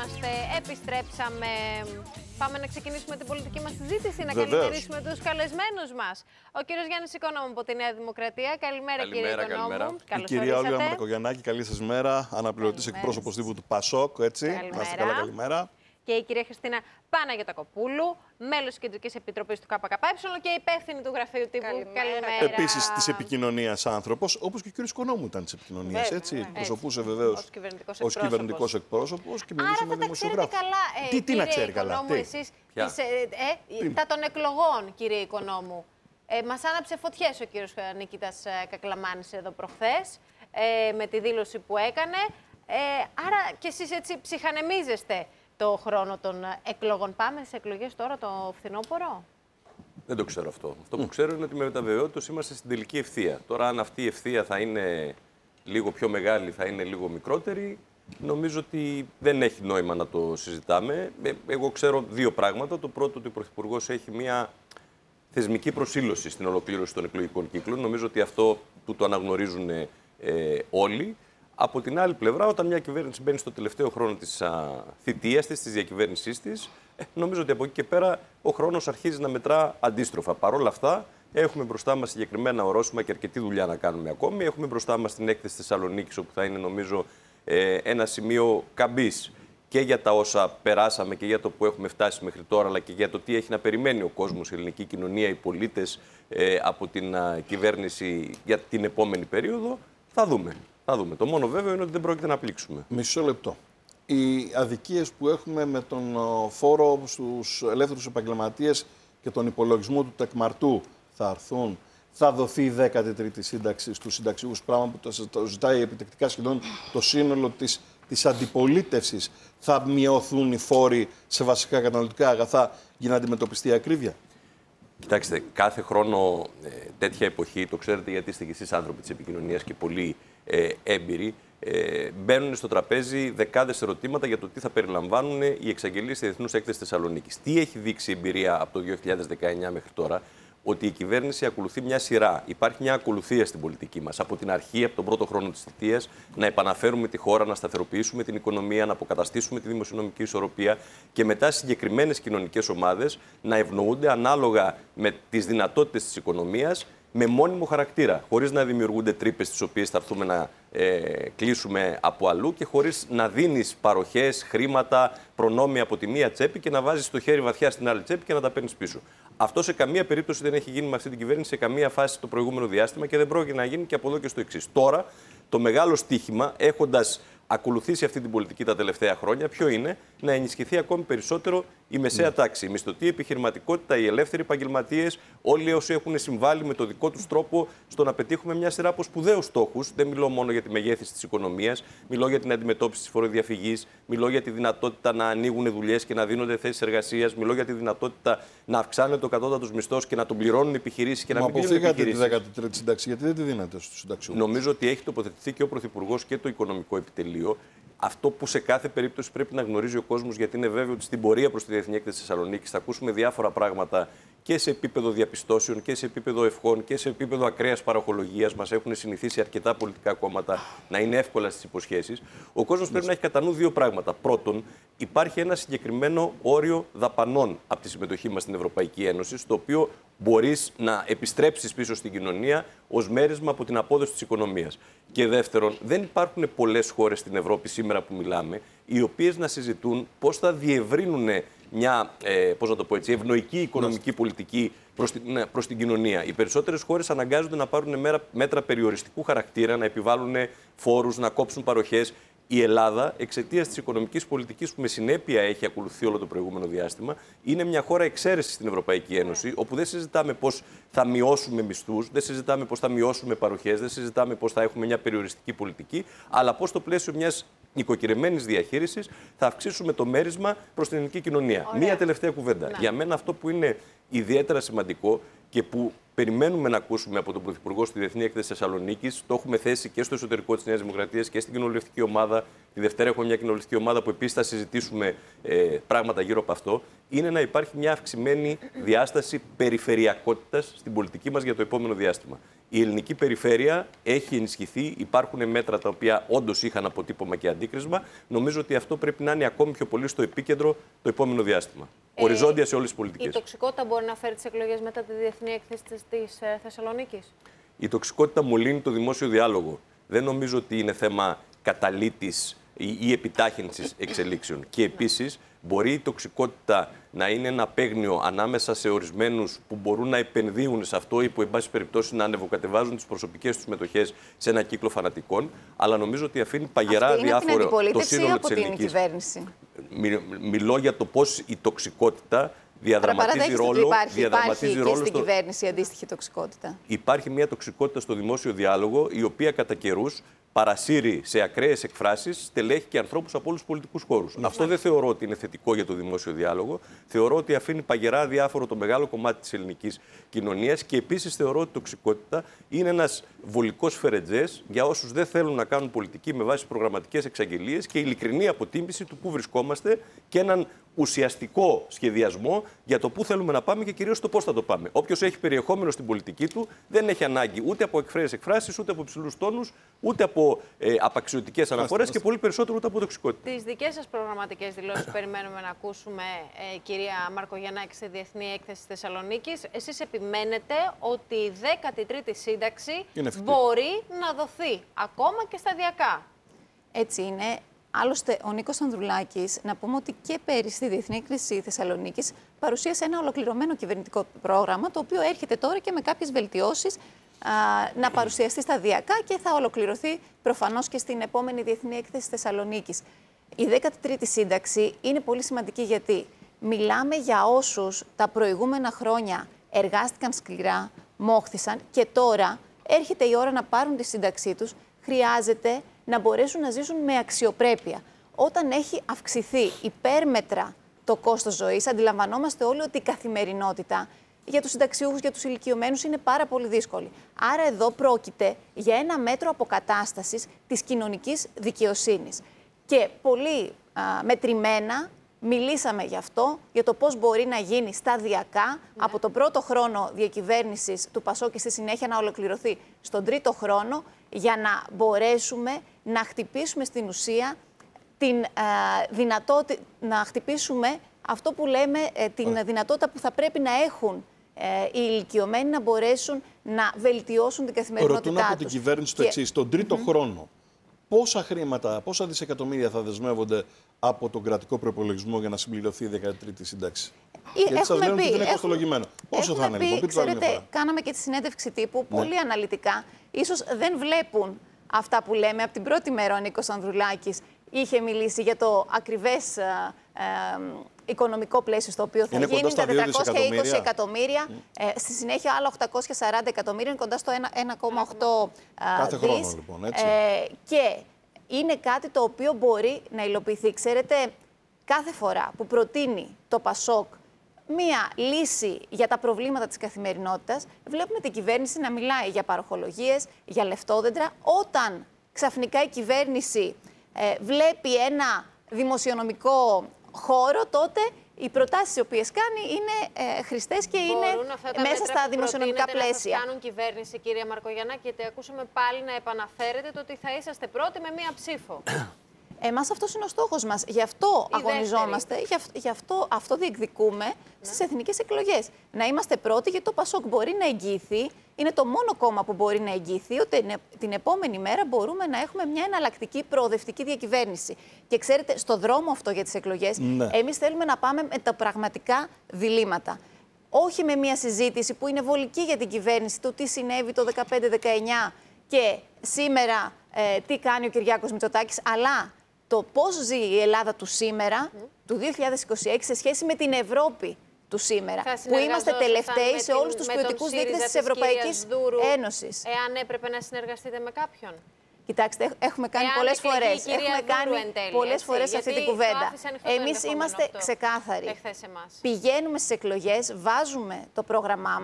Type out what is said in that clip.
είμαστε, επιστρέψαμε. Πάμε να ξεκινήσουμε την πολιτική μας συζήτηση, να καλημερίσουμε τους καλεσμένους μας. Ο κύριος Γιάννης Οικονόμου από τη Νέα Δημοκρατία. Καλημέρα, κύριε Οικονόμου. Η κυρία Όλγα Μετακογιαννάκη, καλή σας μέρα. Αναπληρωτής εκπρόσωπος τύπου του ΠΑΣΟΚ, έτσι. Να είστε καλά, καλημέρα. Και η κυρία Χριστίνα Παναγιωτακοπούλου, μέλος της Κεντρικής Επιτροπής του ΚΚΕ και υπεύθυνη του Γραφείου Τύπου. Καλημέρα. Επίσης της επικοινωνίας άνθρωπος, όπως και ο κύριος Οικονόμου ήταν της επικοινωνίας, έτσι. Εκπροσωπούσε βεβαίως ως κυβερνητικός εκπρόσωπος και μιλούσε με δημοσιογράφους. Τι να ξέρει καλά. Εσείς, τα των εκλογών, κύριε Οικονόμου. Μας άναψε φωτιές ο κύριος Νίκητας Κακλαμάνης εδώ προχθές, με τη δήλωση που έκανε. Άρα και εσείς έτσι ψυχανεμίζεστε το χρόνο των εκλογών. Πάμε στις εκλογές τώρα το φθινόπωρο. Δεν το ξέρω αυτό. Αυτό που ξέρω είναι ότι με βεβαιότητα είμαστε στην τελική ευθεία. Τώρα, αν αυτή η ευθεία θα είναι λίγο πιο μεγάλη, θα είναι λίγο μικρότερη, νομίζω ότι δεν έχει νόημα να το συζητάμε. Εγώ ξέρω δύο πράγματα. Το πρώτο, ότι ο Πρωθυπουργός έχει μια θεσμική προσήλωση στην ολοκλήρωση των εκλογικών κύκλων. Νομίζω ότι αυτό που το αναγνωρίζουν όλοι. Από την άλλη πλευρά, όταν μια κυβέρνηση μπαίνει στο τελευταίο χρόνο της θητείας της, της διακυβέρνησής της, νομίζω ότι από εκεί και πέρα ο χρόνος αρχίζει να μετρά αντίστροφα. Παρ' όλα αυτά, έχουμε μπροστά μας συγκεκριμένα ορόσημα και αρκετή δουλειά να κάνουμε ακόμη. Έχουμε μπροστά μας την έκθεση της Θεσσαλονίκης, όπου θα είναι, νομίζω, ένα σημείο καμπής και για τα όσα περάσαμε και για το που έχουμε φτάσει μέχρι τώρα, αλλά και για το τι έχει να περιμένει ο κόσμος, η ελληνική κοινωνία, οι πολίτες από την κυβέρνηση για την επόμενη περίοδο. Θα δούμε. Θα δούμε. Το μόνο βέβαιο είναι ότι δεν πρόκειται να πλήξουμε. Μισό λεπτό. Οι αδικίες που έχουμε με τον φόρο στους ελεύθερους επαγγελματίες και τον υπολογισμό του τεκμαρτού θα έρθουν. Θα δοθεί η 13η σύνταξη στους συνταξιούχους, πράγμα που το ζητάει επιτεκτικά σχεδόν το σύνολο της αντιπολίτευσης. Θα μειωθούν οι φόροι σε βασικά καταναλωτικά αγαθά για να αντιμετωπιστεί η ακρίβεια. Κοιτάξτε, κάθε χρόνο τέτοια εποχή, το ξέρετε γιατί είστε και εσείς άνθρωποι της επικοινωνίας και πολύ έμπειροι, μπαίνουν στο τραπέζι δεκάδες ερωτήματα για το τι θα περιλαμβάνουν οι εξαγγελίες της Διεθνούς Έκθεσης Θεσσαλονίκης. Τι έχει δείξει η εμπειρία από το 2019 μέχρι τώρα? Ότι η κυβέρνηση ακολουθεί μια σειρά. Υπάρχει μια ακολουθία στην πολιτική μας. Από την αρχή, από τον πρώτο χρόνο της θητείας, να επαναφέρουμε τη χώρα, να σταθεροποιήσουμε την οικονομία, να αποκαταστήσουμε τη δημοσιονομική ισορροπία και μετά συγκεκριμένες κοινωνικές ομάδες να ευνοούνται ανάλογα με τις δυνατότητες της οικονομίας, με μόνιμο χαρακτήρα, χωρίς να δημιουργούνται τρύπες τις οποίες θα έρθουμε να κλείσουμε από αλλού και χωρίς να δίνεις παροχές, χρήματα, προνόμια από τη μία τσέπη και να βάζεις το χέρι βαθιά στην άλλη τσέπη και να τα παίρνεις πίσω. Αυτό σε καμία περίπτωση δεν έχει γίνει με αυτή την κυβέρνηση σε καμία φάση το προηγούμενο διάστημα και δεν πρόκειται να γίνει και από εδώ και στο εξής. Τώρα, το μεγάλο στίχημα, έχοντας ακολουθήσει αυτή την πολιτική τα τελευταία χρόνια, ποιο είναι? Να ενισχυθεί ακόμη περισσότερο η μεσαία τάξη, η μισθωτή επιχειρηματικότητα, οι ελεύθεροι επαγγελματίες, όλοι όσοι έχουν συμβάλει με το δικό τους τρόπο στο να πετύχουμε μια σειρά από σπουδαίους στόχους. Δεν μιλώ μόνο για τη μεγέθυνση της οικονομίας, μιλώ για την αντιμετώπιση της φοροδιαφυγής, μιλώ για τη δυνατότητα να ανοίγουν δουλειές και να δίνονται θέσεις εργασίας, μιλώ για τη δυνατότητα να αυξάνεται ο κατώτατος μισθός και να τον πληρώνουν επιχειρήσεις και να μην πληρώνουν επιχειρήσεις. Μα αποφύγατε τη 13η σύνταξη, γιατί δεν τη δίνατε στους συνταξιούχους? Νομίζω ότι έχει τοποθετηθεί και ο Πρωθυπουργός και το οικονομικό επιτελείο. Αυτό που σε κάθε περίπτωση πρέπει να γνωρίζει ο κόσμος, γιατί είναι βέβαιο ότι στην πορεία προς τη Διεθνή Έκθεση Θεσσαλονίκης θα ακούσουμε διάφορα πράγματα και σε επίπεδο διαπιστώσεων και σε επίπεδο ευχών και σε επίπεδο ακραίας παροχολογίας. Μας έχουν συνηθίσει αρκετά πολιτικά κόμματα να είναι εύκολα στις υποσχέσεις. Ο κόσμος πρέπει να έχει κατά νου δύο πράγματα. Πρώτον, υπάρχει ένα συγκεκριμένο όριο δαπανών από τη συμμετοχή μας στην Ευρωπαϊκή Ένωση, στο οποίο μπορείς να επιστρέψεις πίσω στην κοινωνία ως μέρισμα από την απόδοση της οικονομίας. Και δεύτερον, δεν υπάρχουν πολλές χώρες στην Ευρώπη σήμερα που μιλάμε, οι οποίες να συζητούν πώς θα διευρύνουν μια ευνοϊκή οικονομική πολιτική προς την κοινωνία. Οι περισσότερες χώρες αναγκάζονται να πάρουν μέτρα περιοριστικού χαρακτήρα, να επιβάλλουν φόρους, να κόψουν παροχές. Η Ελλάδα, εξαιτίας της οικονομικής πολιτικής που με συνέπεια έχει ακολουθεί όλο το προηγούμενο διάστημα, είναι μια χώρα εξαίρεσης στην Ευρωπαϊκή Ένωση, όπου δεν συζητάμε πώς θα μειώσουμε μισθούς, δεν συζητάμε πώς θα μειώσουμε παροχές, δεν συζητάμε πώς θα έχουμε μια περιοριστική πολιτική, αλλά πώς στο πλαίσιο μιας νοικοκυρεμένης διαχείρισης θα αυξήσουμε το μέρισμα προς την ελληνική κοινωνία. Ωραία. Μία τελευταία κουβέντα. Για μένα αυτό που είναι ιδιαίτερα σημαντικό και που περιμένουμε να ακούσουμε από τον Πρωθυπουργό στη Διεθνή Έκθεση Θεσσαλονίκης, το έχουμε θέσει και στο εσωτερικό της Νέας Δημοκρατίας και στην κοινοβουλευτική ομάδα. Τη Δευτέρα έχουμε μια κοινοβουλευτική ομάδα που επίσης θα συζητήσουμε πράγματα γύρω από αυτό. Είναι να υπάρχει μια αυξημένη διάσταση περιφερειακότητας στην πολιτική μας για το επόμενο διάστημα. Η ελληνική περιφέρεια έχει ενισχυθεί, υπάρχουν μέτρα τα οποία όντως είχαν αποτύπωμα και αντίκρισμα. Νομίζω ότι αυτό πρέπει να είναι ακόμη πιο πολύ στο επίκεντρο το επόμενο διάστημα. Οριζόντια σε όλες τις πολιτικές. Η τοξικότητα μπορεί να φέρει τις εκλογές μετά τη διεθνή έκθεση της Θεσσαλονίκης. Η τοξικότητα μολύνει το δημόσιο διάλογο. Δεν νομίζω ότι είναι θέμα καταλήτης ή επιτάχυνσης εξελίξεων. Και επίσης μπορεί η τοξικότητα να είναι ένα παίγνιο ανάμεσα σε ορισμένους που μπορούν να επενδύουν σε αυτό ή που, εν πάση περιπτώσει, να ανεβοκατεβάζουν τις προσωπικές τους μετοχές σε ένα κύκλο φανατικών. Αλλά νομίζω ότι αφήνει παγερά διάφορα το σύνολο της ελληνικής. Την κυβέρνηση. Μιλώ για το πώς η τοξικότητα διαδραματίζει ρόλο. Υπάρχει και στην κυβέρνηση αντίστοιχη τοξικότητα. Υπάρχει μια τοξικότητα στο δημόσιο διάλογο, η οποία κατά καιρούς παρασύρει σε ακραίες εκφράσεις στελέχη και ανθρώπους από όλους τους πολιτικούς χώρους. Αυτό δεν θεωρώ ότι είναι θετικό για το δημόσιο διάλογο. Θεωρώ ότι αφήνει παγερά διάφορο το μεγάλο κομμάτι της ελληνικής κοινωνίας και επίσης θεωρώ ότι η τοξικότητα είναι ένας βολικός φερετζές για όσους δεν θέλουν να κάνουν πολιτική με βάση προγραμματικές εξαγγελίες και ειλικρινή αποτίμηση του πού βρισκόμαστε και έναν ουσιαστικό σχεδιασμό για το πού θέλουμε να πάμε και κυρίως το πώς θα το πάμε. Όποιος έχει περιεχόμενο στην πολιτική του δεν έχει ανάγκη ούτε από εκφραίες εκφράσεις, ούτε από υψηλούς τόνους, ούτε από απαξιωτικές αναφορές και πολύ περισσότερο ούτε από τοξικότητα. Τις δικές σας προγραμματικές δηλώσεις περιμένουμε να ακούσουμε, κυρία Μαρκογιαννάκη, στη Διεθνή Έκθεση Θεσσαλονίκης. Εσείς επιμένετε ότι η 13η σύνταξη μπορεί να δοθεί ακόμα και σταδιακά. Έτσι είναι. Άλλωστε, ο Νίκος Ανδρουλάκης, να πούμε ότι και πέρυσι στη Διεθνή Έκθεση Θεσσαλονίκης παρουσίασε ένα ολοκληρωμένο κυβερνητικό πρόγραμμα, το οποίο έρχεται τώρα και με κάποιες βελτιώσεις να παρουσιαστεί σταδιακά και θα ολοκληρωθεί προφανώς και στην επόμενη Διεθνή Έκθεση Θεσσαλονίκης. Η 13η σύνταξη είναι πολύ σημαντική γιατί μιλάμε για όσους τα προηγούμενα χρόνια εργάστηκαν σκληρά, μόχθησαν και τώρα έρχεται η ώρα να πάρουν τη σύνταξή τους. Χρειάζεται να μπορέσουν να ζήσουν με αξιοπρέπεια. Όταν έχει αυξηθεί υπέρμετρα το κόστος ζωής, αντιλαμβανόμαστε όλοι ότι η καθημερινότητα για τους συνταξιούχους, για τους ηλικιωμένους είναι πάρα πολύ δύσκολη. Άρα εδώ πρόκειται για ένα μέτρο αποκατάστασης της κοινωνικής δικαιοσύνης. Και πολύ μετρημένα μιλήσαμε γι' αυτό, για το πώς μπορεί να γίνει σταδιακά από τον πρώτο χρόνο διακυβέρνησης του ΠΑΣΟΚ και στη συνέχεια να ολοκληρωθεί στον τρίτο χρόνο, για να μπορέσουμε να χτυπήσουμε στην ουσία την δυνατότητα, να χτυπήσουμε αυτό που λέμε την δυνατότητα που θα πρέπει να έχουν οι ηλικιωμένοι να μπορέσουν να βελτιώσουν την καθημερινότητά τους. Ρωτούν από την κυβέρνηση το εξής. Τον τρίτο χρόνο, πόσα χρήματα, πόσα δισεκατομμύρια θα δεσμεύονται από τον κρατικό προϋπολογισμό για να συμπληρωθεί η 13η σύνταξη? Γιατί σας λένε ότι δεν είναι κοστολογημένο. Πόσο θα είναι λοιπόν? Ξέρετε, κάναμε και τη συνέντευξη τύπου πολύ αναλυτικά. Ίσως δεν βλέπουν αυτά που λέμε. Από την πρώτη μέρα ο Νίκος Ανδρουλάκης είχε μιλήσει για το ακριβές οικονομικό πλαίσιο στο οποίο θα γίνει, τα 420 εκατομμύρια. Στη συνέχεια άλλα 840 εκατομμύρια, είναι κοντά στο 1,8 κάθε χρόνο λοιπόν, έτσι. Και είναι κάτι το οποίο μπορεί να υλοποιηθεί. Ξέρετε, κάθε φορά που προτείνει το ΠΑΣΟΚ μία λύση για τα προβλήματα της καθημερινότητας, βλέπουμε την κυβέρνηση να μιλάει για παροχολογίες, για λεφτόδεντρα. Όταν ξαφνικά η κυβέρνηση βλέπει ένα δημοσιονομικό χώρο, τότε οι προτάσεις οι οποίες κάνει είναι χρηστές και είναι μέσα στα δημοσιονομικά πλαίσια. Να κάνουν κυβέρνηση, κυρία Μαρκογιαννάκη, γιατί ακούσαμε πάλι να επαναφέρετε το ότι θα είσαστε πρώτοι με μία ψήφο. Εμάς αυτός είναι ο στόχος μας. Γι' αυτό αγωνιζόμαστε, γι' αυτό διεκδικούμε στις εθνικές εκλογές. Να είμαστε πρώτοι, γιατί το ΠΑΣΟΚ μπορεί να εγγυηθεί, είναι το μόνο κόμμα που μπορεί να εγγυηθεί ότι την επόμενη μέρα μπορούμε να έχουμε μια εναλλακτική προοδευτική διακυβέρνηση. Και ξέρετε, στο δρόμο αυτό για τις εκλογές, εμείς θέλουμε να πάμε με τα πραγματικά διλήμματα. Όχι με μια συζήτηση που είναι βολική για την κυβέρνηση, το τι συνέβη το 2015-2019 και σήμερα τι κάνει ο Κυριάκος Μητσοτάκης, αλλά το πώς ζει η Ελλάδα του σήμερα, του 2026, σε σχέση με την Ευρώπη του σήμερα, που είμαστε τελευταίοι σε όλους τους ποιοτικούς δείκτες της Ευρωπαϊκής Ένωσης. Εάν έπρεπε να συνεργαστείτε με κάποιον. Κοιτάξτε, έχουμε κάνει πολλές φορές. Έχουμε κάνει πολλές φορές αυτή την κουβέντα. Εμείς είμαστε ξεκάθαροι. Πηγαίνουμε στις εκλογές, βάζουμε το πρόγραμμά μας.